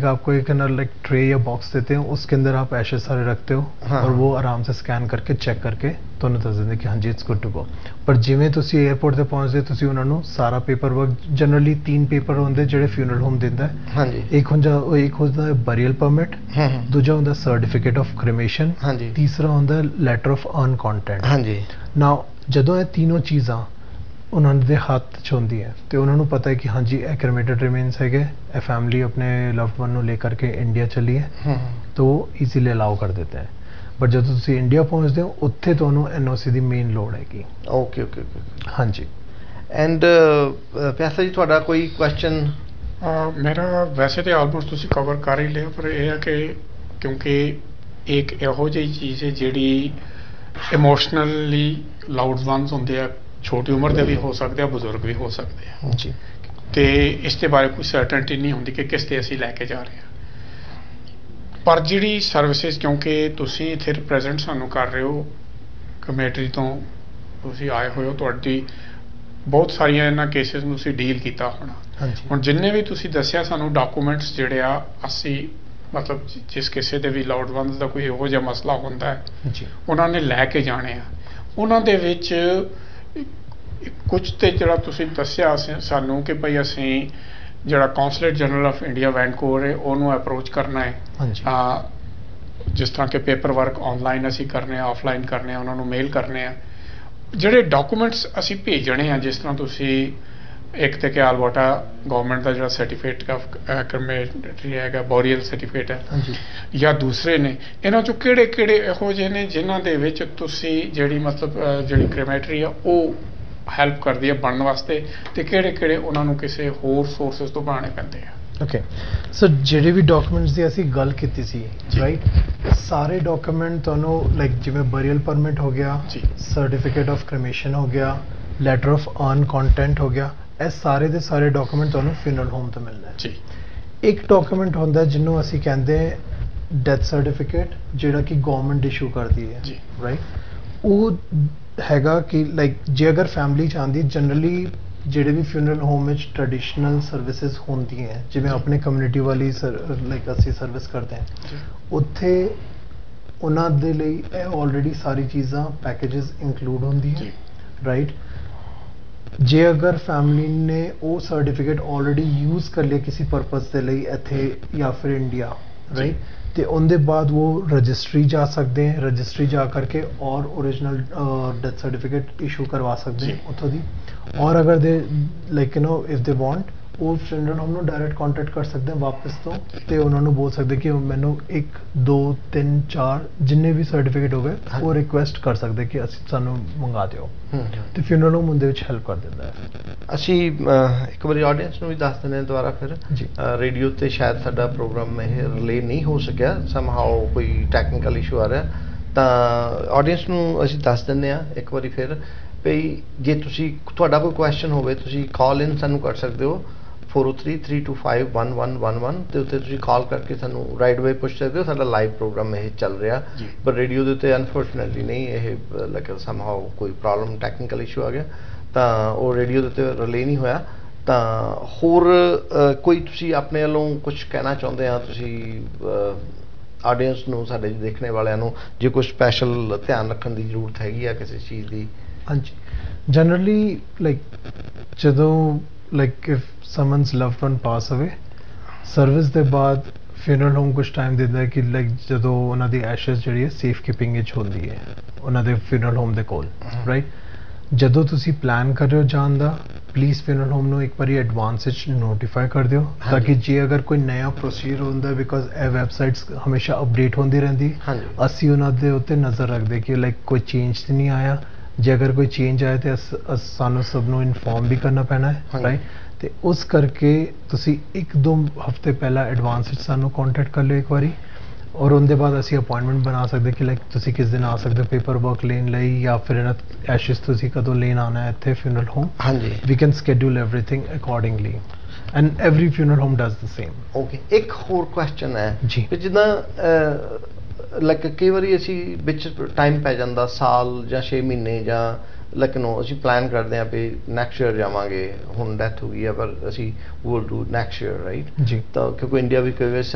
आपको एक ना लाइक ट्रे या बॉक्स देते हैं, उसके अंदर आप एशेज सारे रखते हो और वो आराम से ਸਕੈਨ ਕਰਕੇ ਚੈੱਕ ਕਰਕੇ ਤੁਹਾਨੂੰ ਦੱਸ ਦਿੰਦੇ ਕਿ ਹਾਂਜੀ ਇਟਸ ਗੁੱਡ ਟੂ ਗੋ। ਪਰ ਜਿਵੇਂ ਤੁਸੀਂ 에ਅਰਪੋਰਟ ਤੇ ਪਹੁੰਚਦੇ ਤੁਸੀਂ ਉਹਨਾਂ ਨੂੰ ਸਾਰਾ ਪੇਪਰ ਵਰਕ ਜਨਰਲੀ 3 ਪੇਪਰ ਹੁੰਦੇ ਜਿਹੜੇ ਫਿਊਨਰਲ ਹੋਮ ਦਿੰਦਾ ਹੈ। ਹਾਂਜੀ, ਇੱਕ ਹੁੰਦਾ ਬਰੀਅਲ ਪਰਮਿਟ, ਦੂਜਾ ਹੁੰਦਾ ਸਰਟੀਫਿਕੇਟ ਆਫ ਕ੍ਰਿਮੇਸ਼ਨ, ਤੀਸਰਾ ਹੁੰਦਾ ਲੈਟਰ ਆਫ ਅਰਨ ਕੰਟੈਂਟ। ਹਾਂਜੀ, ਨਾਓ ਜਦੋਂ ਇਹ ਤਿੰਨੋਂ ਚੀਜ਼ਾਂ ਉਹਨਾਂ ਦੇ ਹੱਥ 'ਚ ਹੁੰਦੀ ਹੈ ਤੇ ਉਹਨਾਂ ਨੂੰ ਪਤਾ ਹੈ ਕਿ ਹਾਂਜੀ ਇਹ ਕ੍ਰਿਮੇਟਡ ਰਿਮੇਨਸ ਹੈਗੇ, ਇਹ ਫੈਮਿਲੀ ਆਪਣੇ ਲਵਡ ਵਨ ਨੂੰ ਲੈ ਕਰਕੇ ਇੰਡੀਆ ਚਲੀ ਹੈ, ਤਾਂ ਉਹ ਈਜ਼ੀਲੀ ਅਲਾਓ ਕਰ ਦਿੰਦੇ ਹੈ। ਬਟ ਜਦੋਂ ਤੁਸੀਂ ਇੰਡੀਆ ਪਹੁੰਚਦੇ ਹੋ ਉੱਥੇ ਤੁਹਾਨੂੰ NOC ਦੀ ਮੇਨ ਲੋੜ ਹੈਗੀ। ਓਕੇ ਓਕੇ ਓਕੇ, ਹਾਂਜੀ। ਐਂਡ ਪਿਆਸਾ ਜੀ ਤੁਹਾਡਾ ਕੋਈ ਕੁਐਸਚਨ? ਮੇਰਾ ਵੈਸੇ ਤਾਂ ਆਲਮੋਸਟ ਤੁਸੀਂ ਕਵਰ ਕਰ ਹੀ ਲਿਆ, ਪਰ ਇਹ ਹੈ ਕਿ ਕਿਉਂਕਿ ਇੱਕ ਇਹੋ ਜਿਹੀ ਚੀਜ਼ ਹੈ ਜਿਹੜੀ ਇਮੋਸ਼ਨਲੀ ਲਾਊਡ ਵਨਸ ਹੁੰਦੇ ਆ, ਛੋਟੀ ਉਮਰ ਦੇ ਵੀ ਹੋ ਸਕਦੇ ਆ, ਬਜ਼ੁਰਗ ਵੀ ਹੋ ਸਕਦੇ ਆ ਜੀ, ਅਤੇ ਇਸ ਦੇ ਬਾਰੇ ਕੋਈ ਸਰਟਨਟੀ ਨਹੀਂ ਹੁੰਦੀ ਕਿ ਕਿਸ 'ਤੇ ਅਸੀਂ ਲੈ ਕੇ ਜਾ ਰਹੇ ਹਾਂ। ਪਰ ਜਿਹੜੀ ਸਰਵਿਸਿਜ਼, ਕਿਉਂਕਿ ਤੁਸੀਂ ਇੱਥੇ ਰਿਪਰੈਜ਼ੈਂਟ ਸਾਨੂੰ ਕਰ ਰਹੇ ਹੋ, ਕਮੇਟਰੀ ਤੋਂ ਤੁਸੀਂ ਆਏ ਹੋਏ ਹੋ, ਤੁਹਾਡੀ ਬਹੁਤ ਸਾਰੀਆਂ ਇਹਨਾਂ ਕੇਸਿਸ ਨੂੰ ਤੁਸੀਂ ਡੀਲ ਕੀਤਾ ਹੋਣਾ। ਹੁਣ ਜਿੰਨੇ ਵੀ ਤੁਸੀਂ ਦੱਸਿਆ ਸਾਨੂੰ ਡਾਕੂਮੈਂਟਸ ਜਿਹੜੇ ਆ, ਅਸੀਂ ਮਤਲਬ ਜਿਸ ਕਿਸੇ ਦੇ ਵੀ ਲਾਊਡ ਵਨਸ ਦਾ ਕੋਈ ਇਹੋ ਜਿਹਾ ਮਸਲਾ ਹੁੰਦਾ ਹੈ ਉਹਨਾਂ ਨੇ ਲੈ ਕੇ ਜਾਣੇ ਆ, ਉਹਨਾਂ ਦੇ ਵਿੱਚ ਕੁਛ ਤੇ ਜਿਹੜਾ ਤੁਸੀਂ ਦੱਸਿਆ ਸਾਨੂੰ ਕਿ ਭਾਈ ਅਸੀਂ ਜਿਹੜਾ consulate general of India Vancouver ਹੈ ਉਹਨੂੰ ਅਪਰੋਚ ਕਰਨਾ ਹੈ, ਜਿਸ ਤਰ੍ਹਾਂ ਕਿ ਪੇਪਰ ਵਰਕ ਆਨਲਾਈਨ ਅਸੀਂ ਕਰਨੇ ਆ, ਆਫਲਾਈਨ ਕਰਨੇ ਆ, ਉਹਨਾਂ ਨੂੰ ਮੇਲ ਕਰਨੇ ਆ। ਜਿਹੜੇ ਡਾਕੂਮੈਂਟਸ ਅਸੀਂ ਭੇਜਣੇ ਆ, ਜਿਸ ਤਰ੍ਹਾਂ ਤੁਸੀਂ ਇੱਕ ਤੇ ਕਿ ਆਲਬਰਟਾ ਗਵਰਨਮੈਂਟ ਦਾ ਜਿਹੜਾ ਸਰਟੀਫਿਕੇਟ ਆਫ ਕ੍ਰਿਮੇਟਰੀ ਹੈਗਾ, ਬੋਰੀਅਲ ਸਰਟੀਫਿਕੇਟ ਹੈ, ਜਾਂ ਦੂਸਰੇ ਨੇ, ਇਹਨਾਂ 'ਚੋਂ ਕਿਹੜੇ ਕਿਹੜੇ ਇਹੋ ਜਿਹੇ ਨੇ ਜਿਨ੍ਹਾਂ ਦੇ ਵਿੱਚ ਤੁਸੀਂ ਜਿਹੜੀ ਮਤਲਬ ਜਿਹੜੀ ਕ੍ਰਿਮੇਟਰੀ ਆ ਉਹ ਹੈਲਪ ਕਰਦੀ ਹੈ ਬਣਨ ਵਾਸਤੇ, ਤੇ ਕਿਹੜੇ ਕਿਹੜੇ ਉਹਨਾਂ ਨੂੰ ਕਿਸੇ ਹੋਰ ਸੋਰਸਿਸ ਤੋਂ ਬਣਾਉਣੇ ਪੈਂਦੇ ਆ? ਓਕੇ ਸਰ, ਜਿਹੜੇ ਵੀ ਡਾਕੂਮੈਂਟਸ ਦੀ ਅਸੀਂ ਗੱਲ ਕੀਤੀ ਸੀ ਰਾਈਟ, ਸਾਰੇ ਡਾਕੂਮੈਂਟ ਤੁਹਾਨੂੰ ਲਾਈਕ ਜਿਵੇਂ ਬਰੀਅਲ ਪਰਮਿਟ ਹੋ ਗਿਆ, ਸਰਟੀਫਿਕੇਟ ਆਫ ਕ੍ਰਿਮੇਸ਼ਨ ਹੋ ਗਿਆ, ਲੈਟਰ ਆਫ ਅਰਨ ਕੰਟੈਂਟ ਹੋ ਗਿਆ, ਇਹ ਸਾਰੇ ਦੇ ਸਾਰੇ ਡਾਕੂਮੈਂਟ ਤੁਹਾਨੂੰ ਫਿਊਨਰਲ ਹੋਮ ਤੋਂ ਮਿਲਣਾ ਹੈ। ਇੱਕ ਡਾਕੂਮੈਂਟ ਹੁੰਦਾ ਜਿਹਨੂੰ ਅਸੀਂ ਕਹਿੰਦੇ ਡੈਥ ਸਰਟੀਫਿਕੇਟ, ਜਿਹੜਾ ਕਿ ਗਵਰਨਮੈਂਟ ਇਸ਼ੂ ਕਰਦੀ ਹੈ ਰਾਈਟ। ਉਹ ਹੈਗਾ ਕਿ ਲਾਈਕ ਜੇ ਅਗਰ ਫੈਮਿਲੀ ਚਾਹੁੰਦੀ, ਜਨਰਲੀ ਜਿਹੜੇ ਵੀ ਫਿਊਨਰਲ ਹੋਮ ਵਿੱਚ ਟ੍ਰੈਡੀਸ਼ਨਲ ਸਰਵਿਸਿਜ਼ ਹੁੰਦੀਆਂ ਹੈ, ਜਿਵੇਂ ਆਪਣੇ ਕਮਿਊਨਿਟੀ ਵਾਲੀ ਲਾਈਕ ਅਸੀਂ ਸਰਵਿਸ ਕਰਦੇ ਹਾਂ, ਉੱਥੇ ਉਹਨਾਂ ਦੇ ਲਈ ਇਹ ਆਲਰੇਡੀ ਸਾਰੀ ਚੀਜ਼ਾਂ ਪੈਕੇਜਸ ਇੰਕਲੂਡ ਹੁੰਦੀਆਂ ਰਾਈਟ। ਜੇ ਅਗਰ ਫੈਮਿਲੀ ਨੇ ਉਹ ਸਰਟੀਫਿਕੇਟ ਆਲਰੇਡੀ ਯੂਜ਼ ਕਰ ਲਿਆ ਕਿਸੇ ਪਰਪਸ ਦੇ ਲਈ ਇੱਥੇ ਜਾਂ ਫਿਰ ਇੰਡੀਆ ਰਾਈਟ, ਤੇ ਉਹਦੇ ਬਾਅਦ ਉਹ ਰਜਿਸਟਰੀ ਜਾ ਸਕਦੇ ਹੈ, ਰਜਿਸਟਰੀ ਜਾ ਕਰਕੇ ਔਰ ਓਰੀਜਨਲ ਡੈਥ ਸਰਟੀਫਿਕੇਟ ਇਸ਼ੂ ਕਰਵਾ ਸਕਦੇ ਹੈ ਉੱਥੋਂ ਦੀ। ਔਰ ਅਗਰ ਦੇ ਲਾਈਕ ਇਫ ਦੇ ਵਾਂਟ, ਉਹ ਫਿਊਨਰਲ ਹੋਮ ਨੂੰ ਡਾਇਰੈਕਟ ਕੰਟੈਕਟ ਕਰ ਸਕਦੇ हैं ਵਾਪਸ ਤੋਂ, ਤੇ ਉਹਨਾਂ ਨੂੰ ਬੋਲ ਸਕਦੇ ਕਿ ਮੈਨੂੰ 1 2 3 4 ਜਿੰਨੇ ਵੀ ਸਰਟੀਫਿਕੇਟ ਹੋ ਗਏ ਉਹ ਰਿਕੁਐਸਟ ਕਰ ਸਕਦੇ ਕਿ ਅਸੀਂ ਸਾਨੂੰ ਮੰਗਾ ਦਿਓ, ਤੇ ਫਿਊਨਰਲ ਹੋਮ ਉਹਦੇ ਵਿੱਚ ਹੈਲਪ ਕਰ ਦਿੰਦਾ ਹੈ। ਅਸੀਂ ਇੱਕ ਵਾਰੀ ਆਡੀਅנס ਨੂੰ ਵੀ ਦੱਸ ਦਿੰਦੇ ਹਾਂ ਦੁਬਾਰਾ ਫਿਰ, ਰੇਡੀਓ ਤੇ ਸ਼ਾਇਦ ਸਾਡਾ ਪ੍ਰੋਗਰਾਮ ਇਹ ਰਿਲੇ ਨਹੀਂ ਹੋ ਸਕਿਆ, ਸਮਹਾਓ ਕੋਈ ਟੈਕਨੀਕਲ ਇਸ਼ੂ ਆ ਰਿਹਾ, ਤਾਂ ਆਡੀਅנס ਨੂੰ ਅਸੀਂ ਦੱਸ ਦਿੰਦੇ ਹਾਂ ਇੱਕ ਵਾਰੀ ਫਿਰ ਵੀ ਜੇ ਤੁਸੀਂ ਤੁਹਾਡਾ ਕੋਈ ਕੁਐਸਚਨ ਹੋਵੇ ਤੁਸੀਂ ਕਾਲ ਇਨ ਸਾਨੂੰ ਕਰ ਸਕਦੇ ਹੋ 4033251111 ਦੇ ਉੱਤੇ ਤੁਸੀਂ ਕਾਲ ਕਰਕੇ ਸਾਨੂੰ ਰਾਈਟ ਵੇ ਪੁੱਛ ਸਕਦੇ ਹੋ। ਸਾਡਾ ਲਾਈਵ ਪ੍ਰੋਗਰਾਮ ਇਹ ਚੱਲ ਰਿਹਾ, ਪਰ ਰੇਡੀਓ ਦੇ ਉੱਤੇ ਅਨਫੋਰਚੂਨੇਟਲੀ ਨਹੀਂ, ਇਹ ਲਾਈਕ ਸਮਹਾਓ ਕੋਈ ਪ੍ਰੋਬਲਮ ਟੈਕਨੀਕਲ ਇਸ਼ੂ ਆ ਗਿਆ ਤਾਂ ਉਹ ਰੇਡੀਓ ਦੇ ਉੱਤੇ ਰਿਲੇ ਨਹੀਂ ਹੋਇਆ। ਤਾਂ ਹੋਰ ਕੋਈ ਤੁਸੀਂ ਆਪਣੇ ਵੱਲੋਂ ਕੁਝ ਕਹਿਣਾ ਚਾਹੁੰਦੇ ਆ ਤੁਸੀਂ ਆਡੀਅנס ਨੂੰ, ਸਾਡੇ ਦੇਖਣੇ ਵਾਲਿਆਂ ਨੂੰ, ਜੇ ਕੋਈ ਸਪੈਸ਼ਲ ਧਿਆਨ ਰੱਖਣ ਦੀ ਜ਼ਰੂਰਤ ਹੈਗੀ ਆ ਕਿਸੇ ਚੀਜ਼ ਦੀ? ਹਾਂਜੀ, ਜਨਰਲੀ ਲਾਈਕ ਜਦੋਂ ਲਾਈਕ ਇਫ ਸਮਨਸ ਲਵਡ ਵਨ ਪਾਸ ਅਵੇ, ਸਰਵਿਸ ਦੇ ਬਾਅਦ ਫਿਊਨਰਲ ਹੋਮ ਕੁਛ ਟਾਈਮ ਦਿੰਦਾ ਹੈ ਕਿ ਲਾਈਕ ਜਦੋਂ ਉਹਨਾਂ ਦੀ ਐਸ਼ਜ਼ ਜਿਹੜੀ ਹੈ ਸੇਫ ਕੀਪਿੰਗ ਵਿੱਚ ਹੁੰਦੀ ਹੈ ਉਹਨਾਂ ਦੇ ਫਿਊਨਰਲ ਹੋਮ ਦੇ ਕੋਲ ਰਾਈਟ। ਜਦੋਂ ਤੁਸੀਂ ਪਲਾਨ ਕਰ ਰਹੇ ਹੋ ਜਾਣ ਦਾ, ਪਲੀਜ਼ ਫਿਊਨਰਲ ਹੋਮ ਨੂੰ ਇੱਕ ਵਾਰੀ ਐਡਵਾਂਸ ਵਿੱਚ ਨੋਟੀਫਾਈ ਕਰ ਦਿਓ, ਤਾਂ ਕਿ ਜੇ ਅਗਰ ਕੋਈ ਨਇਆ ਪ੍ਰੋਸੀਜਰ ਹੁੰਦਾ, ਬਿਕੋਜ਼ ਇਹ ਵੈਬਸਾਈਟਸ ਹਮੇਸ਼ਾ ਅਪਡੇਟ ਹੁੰਦੀ ਰਹਿੰਦੀ, ਅਸੀਂ ਉਹਨਾਂ ਦੇ ਉੱਤੇ ਨਜ਼ਰ ਰੱਖਦੇ ਕਿ ਲਾਈਕ ਕੋਈ ਚੇਂਜ ਤਾਂ ਨਹੀਂ ਆਇਆ। ਜੇ ਅਗਰ ਕੋਈ ਚੇਂਜ ਆਏ ਤਾਂ ਸਾਨੂੰ ਸਭ ਨੂੰ ਇਨਫੋਰਮ ਵੀ ਕਰਨਾ ਪੈਣਾ ਹੈ ਰਾਈਟ। ਤੇ ਉਸ ਕਰਕੇ ਤੁਸੀਂ 1-2 ਹਫ਼ਤੇ ਪਹਿਲਾਂ ਐਡਵਾਂਸ ਵਿੱਚ ਸਾਨੂੰ ਕੰਟੈਕਟ ਕਰ ਲਿਓ ਇੱਕ ਵਾਰੀ, ਔਰ ਉਹਦੇ ਬਾਅਦ ਅਸੀਂ ਅਪਾਇੰਟਮੈਂਟ ਬਣਾ ਸਕਦੇ ਕਿ ਲਾਈਕ ਤੁਸੀਂ ਕਿਸ ਦਿਨ ਆ ਸਕਦੇ ਹੋ ਪੇਪਰ ਵਰਕ ਲੈਣ ਲਈ, ਜਾਂ ਫਿਰ ਇਹਨਾਂ ਐਸ਼ਜ਼ ਤੁਸੀਂ ਕਦੋਂ ਲੈਣ ਆਉਣਾ ਹੈ ਇੱਥੇ funeral home. We can schedule everything accordingly, and every funeral home does the same. Okay, ਇੱਕ ਹੋਰ ਕੁਐਸਚਨ ਹੈ ਜੀ, ਜਿੱਦਾਂ ਲਾਈਕ ਕਈ ਵਾਰੀ ਅਸੀਂ ਵਿੱਚ ਟਾਈਮ ਪੈ ਜਾਂਦਾ, ਸਾਲ ਜਾਂ 6 ਮਹੀਨੇ, ਜਾਂ ਲੇਕਿਨ ਅਸੀਂ ਪਲਾਨ ਕਰਦੇ ਹਾਂ ਵੀ ਨੈਕਸਟ ਈਅਰ ਜਾਵਾਂਗੇ, ਹੁਣ ਡੈਥ ਹੋ ਗਈ ਹੈ ਪਰ ਅਸੀਂ will do next year right, ਤਾਂ ਕਿਉਂਕਿ ਇੰਡੀਆ ਵੀ ਕਈ ਵਾਰ